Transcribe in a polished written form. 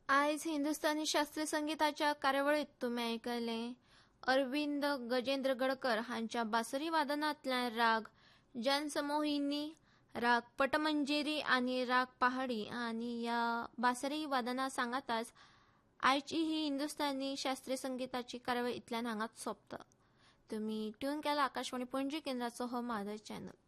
आज हिंदुस्थानी शास्त्रीय संगीताच्या कार्यावळीत तुम्ही ऐकले अरविंद गजेंद्र गडकर हांच्या बासरी वादनातल्या राग जनसमोहिनी, राग पटमंजेरी आणि राग पहाडी आणि या बासरी वादना सांगाताच आयची ही हिंदुस्थानी शास्त्रीय संगीताची कार्यावळ इतल्यान हांगाच सोंपता. तुम्ही ट्यून केला आकाशवाणी पणजी केंद्राचो हो मादर चॅनल.